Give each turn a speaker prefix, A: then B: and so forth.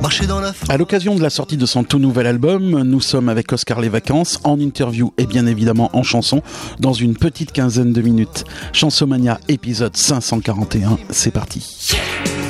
A: marcher dans la forêt.
B: À l'occasion de la sortie de son tout nouvel album, nous sommes avec Oscar Les Vacances, en interview et bien évidemment en chanson, dans une petite quinzaine de minutes. Chansomania épisode 541, c'est parti.